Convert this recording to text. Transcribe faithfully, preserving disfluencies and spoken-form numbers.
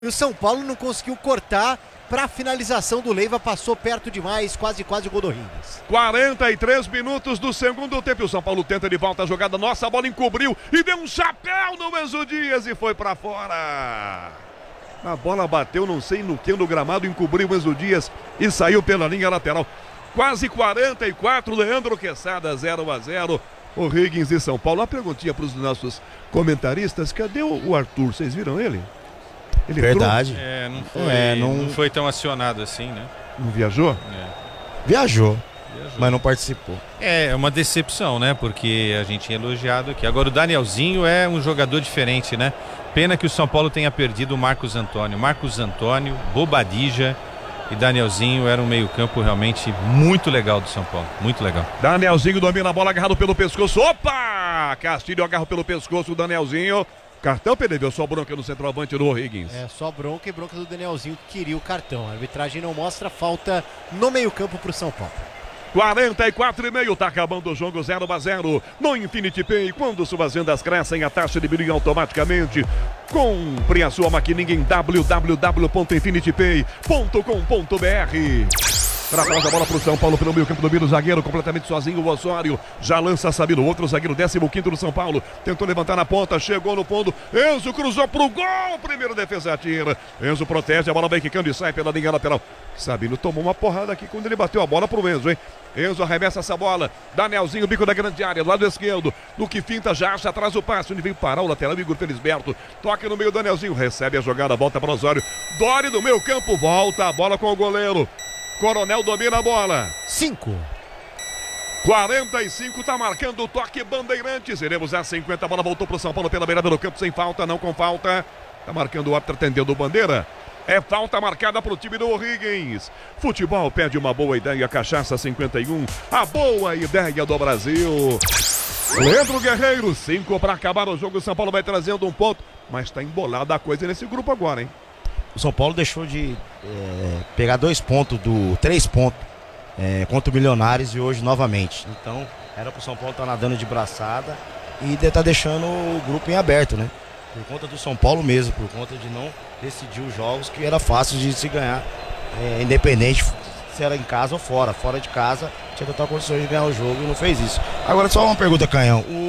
E o São Paulo não conseguiu cortar para a finalização do Leiva, passou perto demais, quase quase o gol do Higgins. quarenta e três minutos do segundo tempo, o São Paulo tenta de volta a jogada, nossa, a bola encobriu e deu um chapéu no Enzo Dias e foi para fora. A bola bateu, não sei no que, no gramado, encobriu o Enzo Dias e saiu pela linha lateral. Quase quarenta e quatro, Leandro Quesada, zero a zero. O Higgins e São Paulo. Uma perguntinha para os nossos comentaristas, cadê o Arthur? Vocês viram ele? Ele Verdade. É, não foi, É, não... não- não foi tão acionado assim, né? Não viajou? É. Viajou, Viajou. mas não participou. É uma decepção, né? Porque a gente tinha elogiado aqui. Agora o Danielzinho é um jogador diferente, né? Pena que o São Paulo tenha perdido o Marcos Antônio. Marcos Antônio, Bobadilla e Danielzinho era um meio-campo realmente muito legal do São Paulo. Muito legal. Danielzinho domina a bola, agarrado pelo pescoço. Opa! Castilho agarra pelo pescoço o Danielzinho. Cartão, Pedro, só bronca no centroavante do Higgins. É, só bronca e bronca do Danielzinho que queria o cartão. A arbitragem não mostra, falta no meio-campo pro São Paulo. quarenta e quatro e meio, tá acabando o jogo, zero a zero. No Infinity Pay, quando suas vendas crescem, a taxa diminui automaticamente. Compre a sua maquininha em w w w ponto infinity pay ponto com ponto b r. Para trás da bola pro São Paulo, pelo meio campo, domina o zagueiro, completamente sozinho, o Osório. Já lança Sabino, outro zagueiro, décimo quinto do São Paulo. Tentou levantar na ponta, chegou no fundo. Enzo cruzou pro gol, primeiro defesa atira. Enzo protege, a bola vem quicando e sai pela linha lateral. Sabino tomou uma porrada aqui quando ele bateu a bola pro Enzo, hein? Enzo arremessa essa bola. Danielzinho, bico da grande área, do lado esquerdo. No que finta, já acha atrás o passe. Onde veio parar o lateral, Igor Felisberto. Toca no meio, Danielzinho, recebe a jogada, volta para o Osório. Dori do meio campo, volta a bola com o goleiro. Coronel domina a bola. Cinco. quarenta e cinco, tá marcando o toque Bandeirantes. Iremos a cinquenta, a bola voltou pro São Paulo pela beirada do campo, sem falta, não com falta. Tá marcando o árbitro, atendendo o bandeira. É falta marcada pro time do Higgins. Futebol pede uma boa ideia, Cachaça cinquenta e um. A boa ideia do Brasil. Leandro Guerreiro, cinco para acabar o jogo. O São Paulo vai trazendo um ponto, mas tá embolada a coisa nesse grupo agora, hein? O São Paulo deixou de é, pegar dois pontos, do três pontos é, contra o Milionários e hoje novamente. Então era pro São Paulo estar nadando de braçada e de tá deixando o grupo em aberto, né? Por conta do São Paulo mesmo, por conta de não decidir os jogos que era fácil de se ganhar, é, independente se era em casa ou fora. Fora de casa tinha total condições de ganhar o jogo e não fez isso. Agora só uma pergunta, Canhão. O